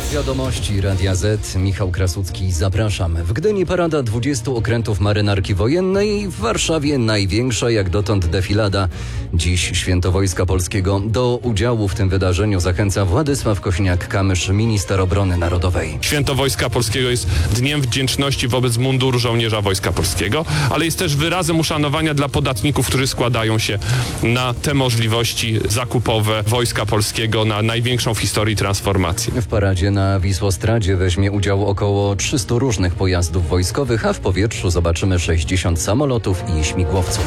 Wiadomości Radia Z, Michał Krasucki, zapraszam. W Gdyni parada 20 okrętów marynarki wojennej, w Warszawie największa jak dotąd defilada. Dziś Święto Wojska Polskiego. Do udziału w tym wydarzeniu zachęca Władysław Kosiniak-Kamysz, minister obrony narodowej. Święto Wojska Polskiego jest dniem wdzięczności wobec munduru żołnierza Wojska Polskiego, ale jest też wyrazem uszanowania dla podatników, którzy składają się na te możliwości zakupowe Wojska Polskiego, na największą w historii transformację. W paradzie na Wisłostradzie weźmie udział około 300 różnych pojazdów wojskowych, a w powietrzu zobaczymy 60 samolotów i śmigłowców.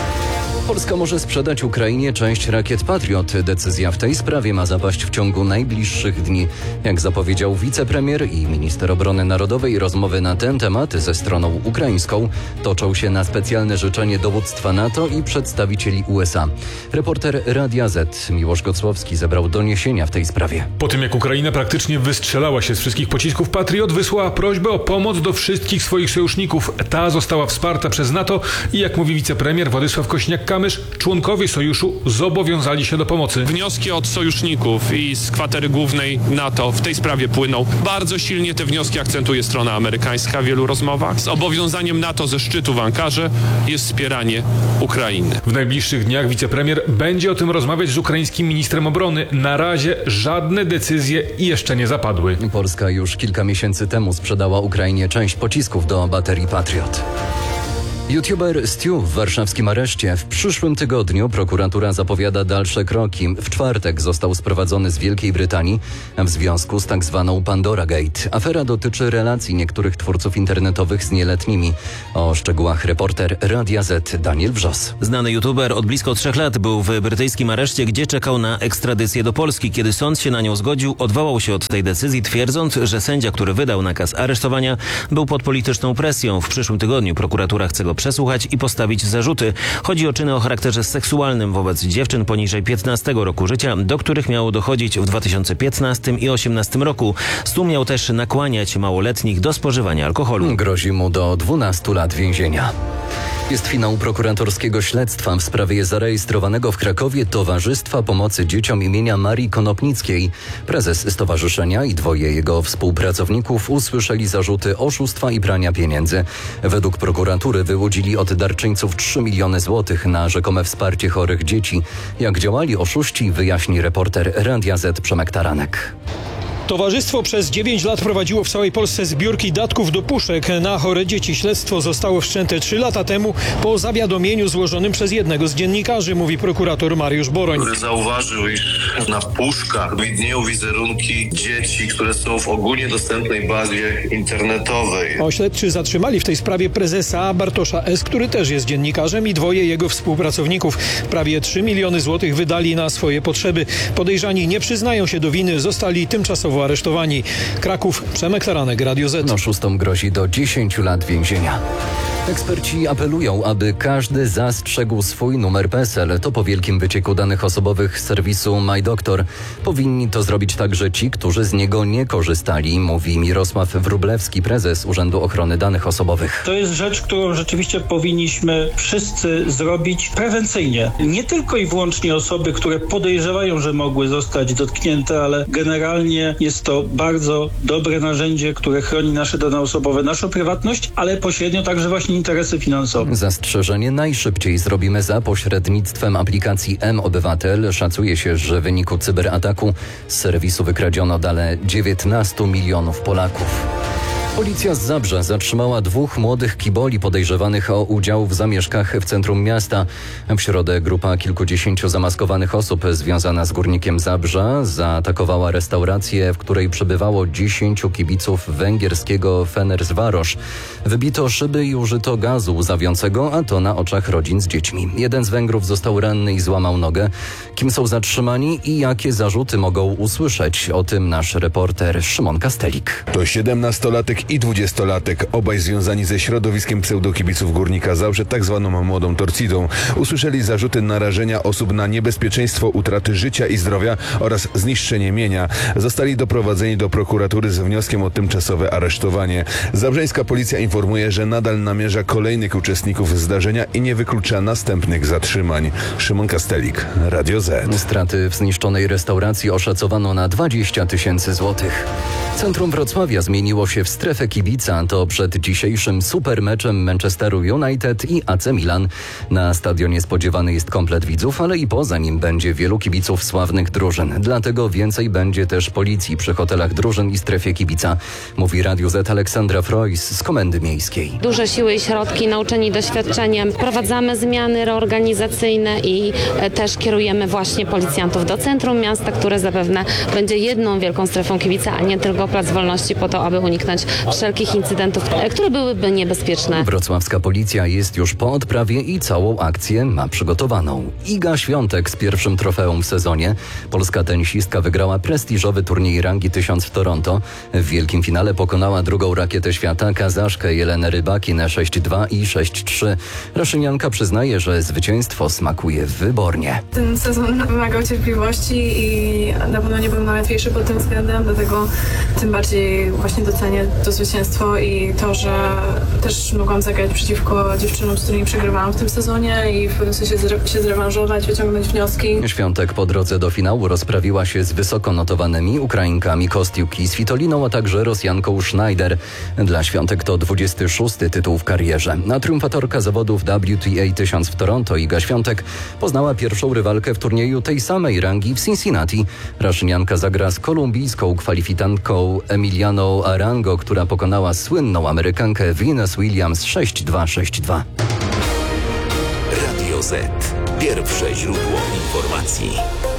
Polska może sprzedać Ukrainie część rakiet Patriot. Decyzja w tej sprawie ma zapaść w ciągu najbliższych dni. Jak zapowiedział wicepremier i minister obrony narodowej, rozmowy na ten temat ze stroną ukraińską toczą się na specjalne życzenie dowództwa NATO i przedstawicieli USA. Reporter Radia Z Miłosz Gocłowski zebrał doniesienia w tej sprawie. Po tym jak Ukraina praktycznie wystrzelała się z wszystkich pocisków Patriot, wysłała prośbę o pomoc do wszystkich swoich sojuszników. Ta została wsparta przez NATO i jak mówi wicepremier Władysław Kosiniak-Kamysz, członkowie sojuszu zobowiązali się do pomocy. Wnioski od sojuszników i z kwatery głównej NATO w tej sprawie płyną. Bardzo silnie te wnioski akcentuje strona amerykańska w wielu rozmowach. Zobowiązaniem NATO ze szczytu w Ankarze jest wspieranie Ukrainy. W najbliższych dniach wicepremier będzie o tym rozmawiać z ukraińskim ministrem obrony. Na razie żadne decyzje jeszcze nie zapadły. Polska już kilka miesięcy temu sprzedała Ukrainie część pocisków do baterii Patriot. YouTuber Stu w warszawskim areszcie. W przyszłym tygodniu prokuratura zapowiada dalsze kroki. W czwartek został sprowadzony z Wielkiej Brytanii w związku z tak zwaną Pandora Gate. Afera dotyczy relacji niektórych twórców internetowych z nieletnimi. O szczegółach reporter Radia Z Daniel Wrzos. Znany YouTuber od blisko 3 lat był w brytyjskim areszcie, gdzie czekał na ekstradycję do Polski. Kiedy sąd się na nią zgodził, odwołał się od tej decyzji, twierdząc, że sędzia, który wydał nakaz aresztowania, był pod polityczną presją. W przyszłym tygodniu prokuratura chce go przesłuchać i postawić zarzuty. Chodzi o czyny o charakterze seksualnym wobec dziewczyn poniżej 15 roku życia, do których miało dochodzić w 2015 i 2018 roku. Stu miał też nakłaniać małoletnich do spożywania alkoholu. Grozi mu do 12 lat więzienia. Jest finał prokuratorskiego śledztwa w sprawie zarejestrowanego w Krakowie Towarzystwa Pomocy Dzieciom imienia Marii Konopnickiej. Prezes stowarzyszenia i 2 jego współpracowników usłyszeli zarzuty oszustwa i prania pieniędzy. Według prokuratury wyłudzili od darczyńców 3 miliony złotych na rzekome wsparcie chorych dzieci. Jak działali oszuści, wyjaśni reporter Radia Z Przemek Taranek. Towarzystwo przez 9 lat prowadziło w całej Polsce zbiórki datków do puszek na chore dzieci. Śledztwo zostało wszczęte 3 lata temu po zawiadomieniu złożonym przez jednego z dziennikarzy, mówi prokurator Mariusz Boroń. Który zauważył, iż na puszkach widnieją wizerunki dzieci, które są w ogólnie dostępnej bazie internetowej. Śledczy zatrzymali w tej sprawie prezesa Bartosza S., który też jest dziennikarzem, i 2 jego współpracowników. Prawie 3 miliony złotych wydali na swoje potrzeby. Podejrzani nie przyznają się do winy, zostali tymczasowo aresztowani. Kraków, Przemek Taranek, Radio Z. Oszustom grozi do 10 lat więzienia. Eksperci apelują, aby każdy zastrzegł swój numer PESEL. To po wielkim wycieku danych osobowych z serwisu MyDoktor. Powinni to zrobić także ci, którzy z niego nie korzystali, mówi Mirosław Wróblewski, prezes Urzędu Ochrony Danych Osobowych. To jest rzecz, którą rzeczywiście powinniśmy wszyscy zrobić prewencyjnie. Nie tylko i wyłącznie osoby, które podejrzewają, że mogły zostać dotknięte, ale generalnie jest to bardzo dobre narzędzie, które chroni nasze dane osobowe, naszą prywatność, ale pośrednio także właśnie interesy finansowe. Zastrzeżenie najszybciej zrobimy za pośrednictwem aplikacji mObywatel. Szacuje się, że w wyniku cyberataku z serwisu wykradziono dane 19 milionów Polaków. Policja z Zabrza zatrzymała 2 młodych kiboli podejrzewanych o udział w zamieszkach w centrum miasta. W środę grupa kilkudziesięciu zamaskowanych osób związana z Górnikiem Zabrza zaatakowała restaurację, w której przebywało 10 kibiców węgierskiego Fenerbahce. Wybito szyby i użyto gazu łzawiącego, a to na oczach rodzin z dziećmi. Jeden z Węgrów został ranny i złamał nogę. Kim są zatrzymani i jakie zarzuty mogą usłyszeć? O tym nasz reporter Szymon Kastelik. To 17-latek nastolatek i 20-latek, obaj związani ze środowiskiem pseudokibiców Górnika Zabrze, tak zwaną młodą torcidą. Usłyszeli zarzuty narażenia osób na niebezpieczeństwo utraty życia i zdrowia oraz zniszczenie mienia. Zostali doprowadzeni do prokuratury z wnioskiem o tymczasowe aresztowanie. Zabrzeńska policja informuje, że nadal namierza kolejnych uczestników zdarzenia i nie wyklucza następnych zatrzymań. Szymon Kastelik, Radio Z. Straty w zniszczonej restauracji oszacowano na 20 000 złotych. Centrum Wrocławia zmieniło się w strefę kibica. To przed dzisiejszym supermeczem Manchesteru United i AC Milan. Na stadionie spodziewany jest komplet widzów, ale i poza nim będzie wielu kibiców sławnych drużyn. Dlatego więcej będzie też policji przy hotelach drużyn i strefie kibica. Mówi Radiu Z Aleksandra Freuss z Komendy Miejskiej. Duże siły i środki, nauczeni doświadczeniem. Wprowadzamy zmiany reorganizacyjne i też kierujemy właśnie policjantów do centrum miasta, które zapewne będzie jedną wielką strefą kibica, a nie tylko Plac Wolności, po to, aby uniknąć wszelkich incydentów, które byłyby niebezpieczne. Wrocławska policja jest już po odprawie i całą akcję ma przygotowaną. Iga Świątek z pierwszym trofeum w sezonie. Polska tenisistka wygrała prestiżowy turniej rangi 1000 w Toronto. W wielkim finale pokonała drugą rakietę świata, Kazaszkę Jelenę Rybakinę 6-2 i 6-3. Raszynianka przyznaje, że zwycięstwo smakuje wybornie. Ten sezon wymagał cierpliwości i na pewno nie był najłatwiejszy pod tym względem, dlatego tym bardziej właśnie docenię to zwycięstwo i to, że też mogłam zagrać przeciwko dziewczynom, z którymi przegrywałam w tym sezonie i w pewnym sensie się zrewanżować, wyciągnąć wnioski. Świątek po drodze do finału rozprawiła się z wysoko notowanymi Ukrainkami Kostiuk i Svitoliną, a także Rosjanką Schneider. Dla Świątek to 26. tytuł w karierze. A triumfatorka zawodów WTA 1000 w Toronto Iga Świątek poznała pierwszą rywalkę w turnieju tej samej rangi w Cincinnati. Raszynianka zagra z kolumbijską kwalifikantką Emilianą Arango, która pokonała słynną Amerykankę Venus Williams 6-2, 6-2. Radio Z. Pierwsze źródło informacji.